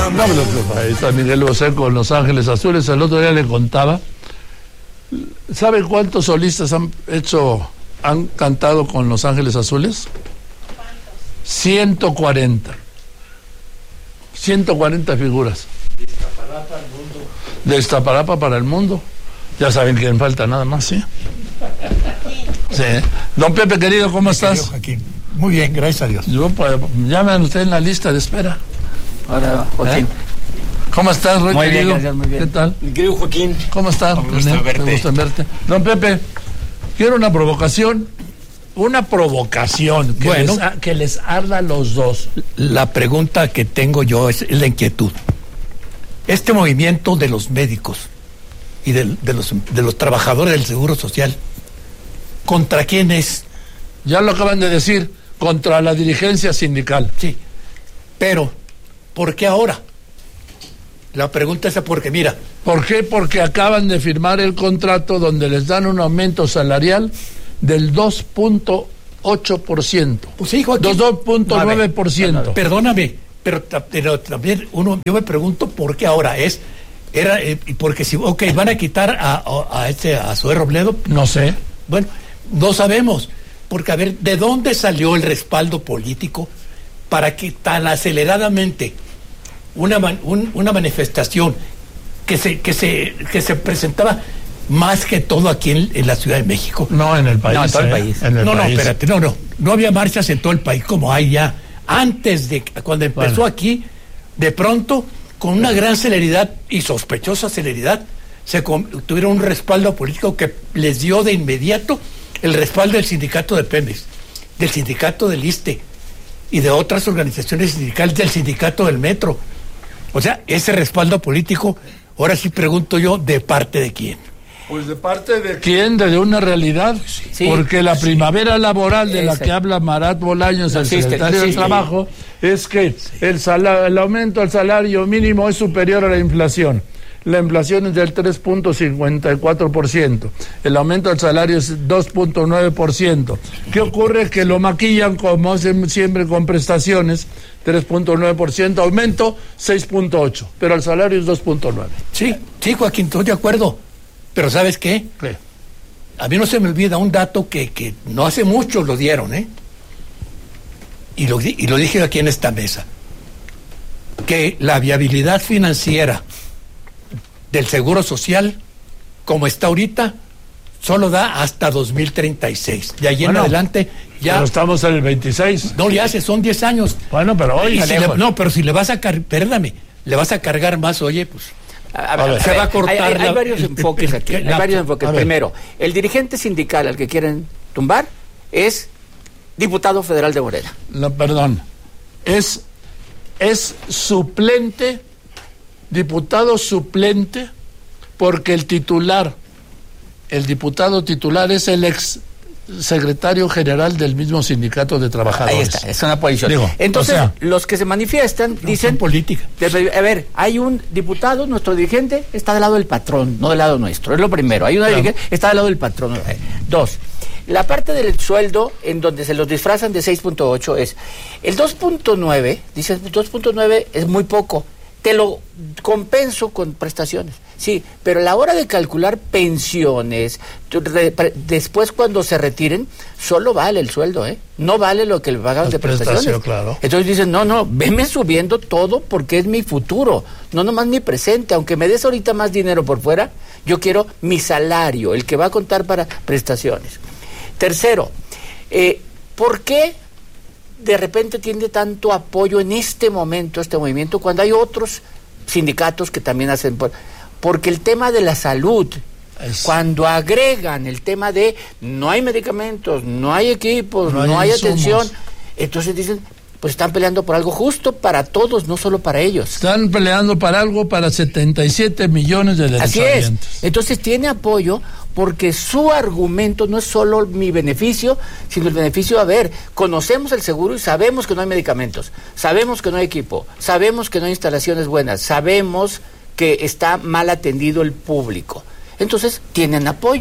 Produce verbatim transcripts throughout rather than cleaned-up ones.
No, pero ahí está Miguel Bosé con Los Ángeles Azules. El otro día le contaba. ¿Sabe cuántos solistas han hecho, han cantado con Los Ángeles Azules? ciento cuarenta. ciento cuarenta figuras. De Iztapalapa al mundo. De Iztapalapa para el mundo. Ya saben quién falta, nada más, ¿sí? Sí. Don Pepe, querido, ¿cómo estás? Joaquín. Muy bien, gracias a Dios. Yo, pues, llamen usted en la lista de espera. Hola, Joaquín. ¿Eh? ¿Cómo estás, Roy, muy querido? Bien, gracias, muy bien. ¿Qué tal? Mi querido Joaquín. ¿Cómo estás? Me gusta verte. Me gusta verte. Don Pepe, quiero una provocación. Una provocación que, bueno, les, que les arda a los dos. La pregunta que tengo yo es la inquietud. Este movimiento de los médicos y de, de, los, de los trabajadores del Seguro Social, ¿contra quién es? Ya lo acaban de decir, contra la dirigencia sindical. Sí, pero ¿por qué ahora? La pregunta es porque, mira... ¿Por qué? Porque acaban de firmar el contrato donde les dan un aumento salarial del dos punto ocho por ciento. Pues sí, Joaquín. dos punto nueve por ciento. Perdóname, pero, pero también uno, yo me pregunto por qué ahora es... Era, eh, porque si, ok, van a quitar a, a, a este, a Zoé Robledo. No sé. Bueno, no sabemos, porque a ver, ¿de dónde salió el respaldo político para que tan aceleradamente una, man, un, una manifestación que se, que se, que se presentaba más que todo aquí en, en la Ciudad de México? No, en el país. No, en todo el eh, país. En el no, país. no, espérate, no, no, no había marchas en todo el país como hay ya. Antes de, cuando empezó bueno. aquí, de pronto, con una gran celeridad y sospechosa celeridad, se tuvieron un respaldo político que les dio de inmediato el respaldo del sindicato de Pemex, del sindicato del ISSSTE y de otras organizaciones sindicales, del sindicato del Metro. O sea, ese respaldo político, ahora sí pregunto yo, ¿de parte de quién? Pues de parte de quién, de una realidad, sí, porque la sí. primavera laboral de Esa. la que habla Marat Bolaños, el existe, secretario existe. del Trabajo, es que sí. el, sal- el aumento al salario mínimo es superior a la inflación. La inflación es del tres punto cincuenta y cuatro por ciento. El aumento del salario es dos punto nueve por ciento. ¿Qué ocurre? Que lo maquillan como hacen siempre con prestaciones, tres punto nueve por ciento, aumento seis punto ocho por ciento, pero el salario es dos punto nueve por ciento. Sí, sí, Joaquín, estoy de acuerdo. Pero ¿sabes qué? ¿Qué? A mí no se me olvida un dato que, que no hace mucho lo dieron, ¿eh? Y lo, y lo dije aquí en esta mesa. Que la viabilidad financiera del Seguro Social, como está ahorita, solo da hasta dos mil treinta y seis. De allí bueno, en adelante ya... Pero estamos en el veintiséis. No le hace, son diez años. Bueno, pero hoy... Si le, no, pero si le vas a cargar, perdóname, le vas a cargar más, oye, pues... A ver, a ver, se va a cortar. Hay, hay, hay varios la, enfoques aquí. Hay la, varios enfoques. Primero, el dirigente sindical al que quieren tumbar es diputado federal de Morena. No, perdón. Es, es suplente, diputado suplente, porque el titular, el diputado titular es el ex secretario general del mismo sindicato de trabajadores. Ahí está, es una posición. Digo, Entonces, o sea, los que se manifiestan no, dicen... política. A ver, hay un diputado, nuestro dirigente, está del lado del patrón, no del lado nuestro. Es lo primero. Hay una claro. dirigente, está del lado del patrón. Dos, la parte del sueldo en donde se los disfrazan de seis punto ocho es... El dos punto nueve, dicen dos punto nueve es muy poco. Te lo compenso con prestaciones. Sí, pero a la hora de calcular pensiones, re, pre, después cuando se retiren, solo vale el sueldo, ¿eh? No vale lo que le pagan de prestaciones. Claro. Entonces dicen, no, no, venme subiendo todo porque es mi futuro, no nomás mi presente. Aunque me des ahorita más dinero por fuera, yo quiero mi salario, el que va a contar para prestaciones. Tercero, eh, ¿por qué de repente tiene tanto apoyo en este momento, este movimiento, cuando hay otros sindicatos que también hacen... Por, porque el tema de la salud, es... cuando agregan el tema de no hay medicamentos, no hay equipos, no hay, no hay atención, entonces dicen, pues están peleando por algo justo para todos, no solo para ellos. Están peleando para algo para setenta y siete millones de derechohabientes. Así es. Entonces tiene apoyo porque su argumento no es solo mi beneficio, sino el beneficio, a ver, conocemos el seguro y sabemos que no hay medicamentos, sabemos que no hay equipo, sabemos que no hay instalaciones buenas, sabemos que está mal atendido el público. Entonces tienen apoyo.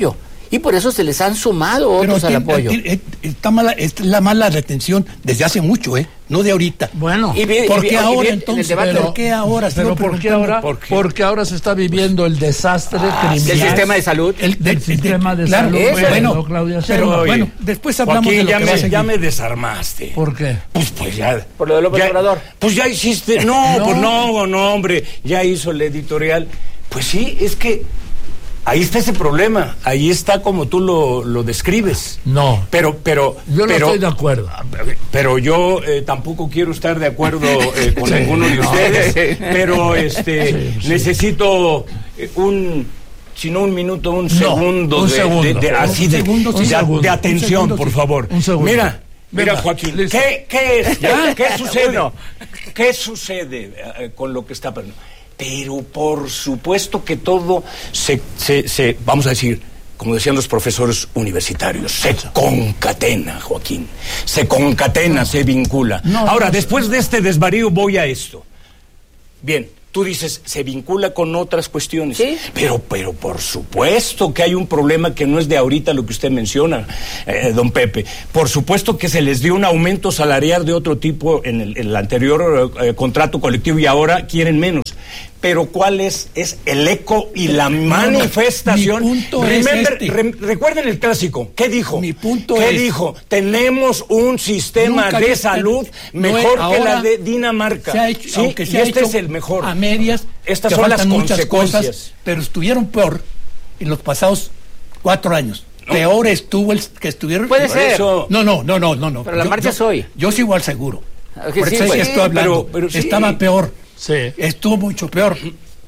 Y por eso se les han sumado otros Pero al apoyo. Está mala, es la mala retención desde hace mucho, ¿eh? No de ahorita. Bueno, y bien, ¿por y qué bien, ahora bien, entonces? Debate, ¿Por qué ahora? Pero ¿por qué ahora? ¿Por qué? Porque ahora se está viviendo el desastre ah, criminal del sistema de salud. El, del de, sistema de, de claro, salud. Eso, bueno, no, Claudia, pero, oye, bueno, después hablamos Joaquín, de lo ya que me, va a ya me desarmaste. ¿Por qué? Pues, pues ya. Por lo de López ya, Obrador. Pues ya hiciste. No, no, pues no, no, hombre. Ya hizo el editorial. Pues sí, es que ahí está ese problema, ahí está como tú lo, lo describes. No. Pero, pero. Yo no pero, estoy de acuerdo. Pero yo eh, tampoco quiero estar de acuerdo eh, con sí, ninguno de ustedes. No. Pero este sí, sí. necesito eh, un. Si no un minuto, un segundo, no, un de, segundo. De, de, de, así de, segundo, de, segundo, de atención, segundo, por favor. Un segundo. Mira, mira, Venga, Joaquín, ¿qué, ¿qué es? ¿Qué, ¿Qué sucede? Uno. ¿Qué sucede eh, con lo que está pasando? Pero por supuesto que todo se, se, se, vamos a decir, como decían los profesores universitarios, se concatena, Joaquín. Se concatena, no. se vincula. No, Ahora, no, después de este desvarío voy a esto. Bien. Tú dices, se vincula con otras cuestiones. ¿Sí? Pero, pero por supuesto que hay un problema que no es de ahorita lo que usted menciona, eh, don Pepe. Por supuesto que se les dio un aumento salarial de otro tipo en el, en el anterior eh, contrato colectivo y ahora quieren menos. Pero ¿cuál es? Es el eco y la manifestación. Mi punto Remember, es este. re, recuerden el clásico. ¿Qué dijo? Mi punto ¿Qué es, dijo? Tenemos un sistema de salud mejor no es, que la de Dinamarca. Se ha hecho, ¿sí? Aunque se y ha este hecho es el mejor. A medias. Estas son las muchas consecuencias. Cosas, pero estuvieron peor en los pasados cuatro años. No. Peor estuvo el que estuvieron. Puede ser. Eso. No, no, no, no, no, no. Pero la yo, marcha yo, es hoy. Yo sigo al seguro. Okay, Por sí, eso pues, es que estoy hablando. Pero, pero sí. Estaba peor. Sí. Estuvo mucho peor.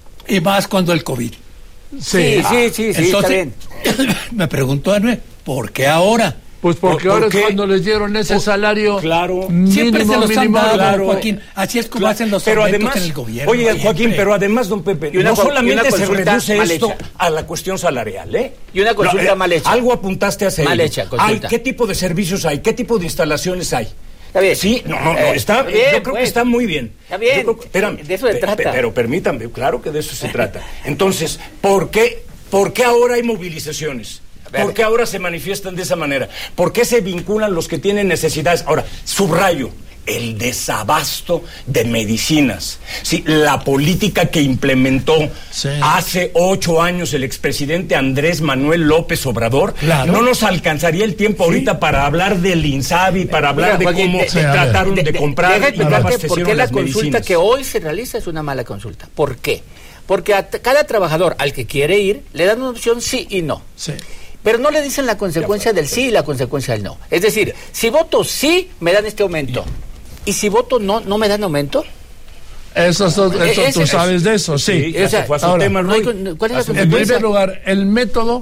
Y más cuando el COVID. Sí, sí, ah, sí, sí, sí, entonces, está bien. Me preguntó a Noé, ¿por qué ahora? Pues porque ¿Por, ahora por es cuando les dieron ese por, salario. Claro. Mínimo, siempre se los mínimo, han dado, claro. Joaquín. Así es como claro. hacen los pero aumentos además, en el gobierno. Oye, siempre. Joaquín, pero además, don Pepe, y una, no solamente se reduce esto hecha. a la cuestión salarial, ¿eh? Y una consulta no, eh, mal hecha. Algo apuntaste a hacer. Mal hecha, consulta. Ay, ¿qué tipo de servicios hay? ¿Qué tipo de instalaciones hay? Está bien. Sí, no, no, no, eh, está, bien, yo creo pues. que está muy bien. Está bien, creo, espérame, de eso se pe, trata. Pe, pero permítanme, claro que de eso se trata. Entonces, ¿por qué, por qué ahora hay movilizaciones? ¿Por qué ahora se manifiestan de esa manera? ¿Por qué se vinculan los que tienen necesidades? Ahora, subrayo, el desabasto de medicinas. Sí, la política que implementó sí. hace ocho años el expresidente Andrés Manuel López Obrador, claro. no nos alcanzaría el tiempo sí. ahorita para hablar del INSABI, para hablar Mira, de cómo de, trataron de, de, de comprar de, de, y abastecieron ¿Por qué la las consulta medicinas? Que hoy se realiza es una mala consulta? ¿Por qué? Porque a cada trabajador al que quiere ir le dan una opción sí y no. Sí. Pero no le dicen la consecuencia del sí y la consecuencia del no. Es decir, si voto sí, me dan este aumento. Y si voto no, ¿no me dan aumento? Eso, eso, eso es, tú es, sabes de eso, sí. sí o sea, fue a su ahora, tema, no hay, ¿cuál es la consecuencia? En primer lugar, el método,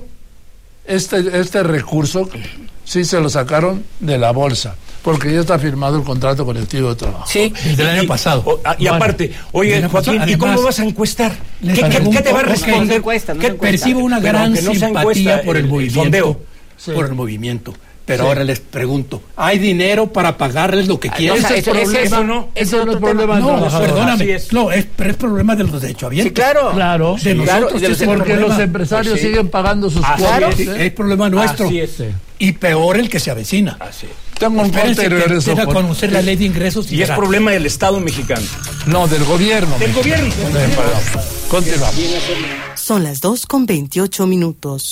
este, este recurso, sí se lo sacaron de la bolsa. Porque ya está firmado el contrato colectivo de trabajo. Sí, desde el año y, pasado. O, a, y bueno, aparte, oye, Joaquín, ¿y cómo vas a encuestar? ¿Qué, ¿qué, ¿Qué te va a responder? No encuesta, no ¿Qué, percibo una gran no simpatía encuesta, por el, el movimiento. Sondeo. Sí. Por el movimiento. Pero sí. ahora les pregunto, ¿hay dinero para pagarles lo que quieren? No, ¿Ese eso, problema? Eso no, eso no es problema. No, perdóname. Es. No, es, pero es problema de los derechohabientes. Sí, claro. Claro. De nosotros, claro, de los, porque los empresarios pues sí. siguen pagando sus Así cuotas. Es, ¿eh? es problema nuestro. Así es. Y peor el que se avecina. Así es. Tengo un Espérense que a conocer la ley de ingresos. Y, y es problema del Estado mexicano. No, del gobierno. Del gobierno. Continuamos. Son las dos con veintiocho minutos.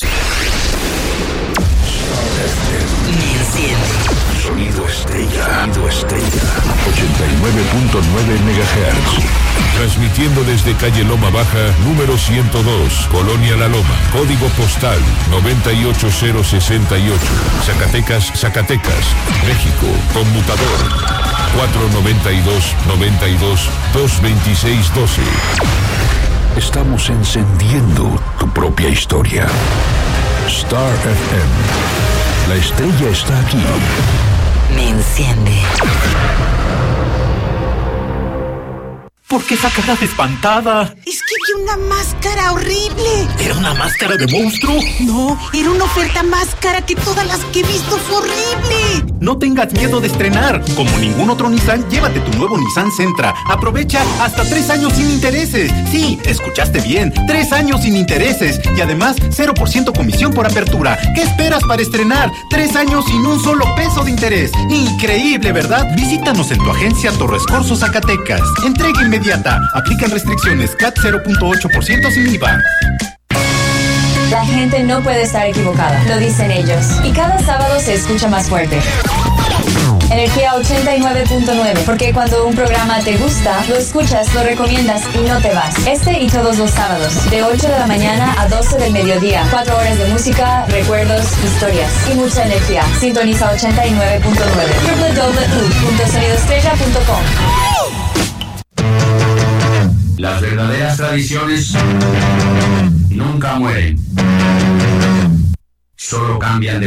Sonido Estrella. Sonido Estrella. ochenta y nueve punto nueve megahertz. Transmitiendo desde calle Loma Baja, número ciento dos, Colonia La Loma, código postal noventa y ocho cero sesenta y ocho, Zacatecas, Zacatecas, México, conmutador cuatro noventa y dos, noventa y dos, dos veintiséis doce. Estamos encendiendo tu propia historia. Star F M. La estrella está aquí. Me enciende. ¿Por qué esa cara de espantada? Es que vi una máscara horrible. ¿Era una máscara de monstruo? No, era una oferta más cara que todas las que he visto. ¡Es horrible! No tengas miedo de estrenar. Como ningún otro Nissan, llévate tu nuevo Nissan Sentra. Aprovecha hasta tres años sin intereses. Sí, escuchaste bien. Tres años sin intereses. Y además, cero por ciento comisión por apertura. ¿Qué esperas para estrenar? Tres años sin un solo peso de interés. Increíble, ¿verdad? Visítanos en tu agencia Torres Corso Zacatecas. Entrega inmediata. Aplican restricciones. C A T cero punto ocho por ciento sin I V A. La gente no puede estar equivocada, lo dicen ellos. Y cada sábado se escucha más fuerte. Energía ochenta y nueve punto nueve, porque cuando un programa te gusta, lo escuchas, lo recomiendas y no te vas. Este y todos los sábados, de ocho de la mañana a doce del mediodía. Cuatro horas de música, recuerdos, historias y mucha energía. Sintoniza ochenta y nueve punto nueve. doble u doble u doble u punto sonido estrella punto com. Las verdaderas tradiciones nunca mueren, solo cambian de